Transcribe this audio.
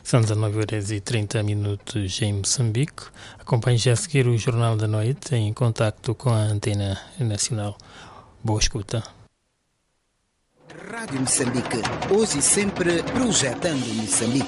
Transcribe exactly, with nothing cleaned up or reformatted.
São dezanove horas e trinta minutos em Moçambique. Acompanhe já a seguir o Jornal da Noite em contacto com a Antena Nacional. Boa escuta. Rádio Moçambique, hoje e sempre projetando Moçambique.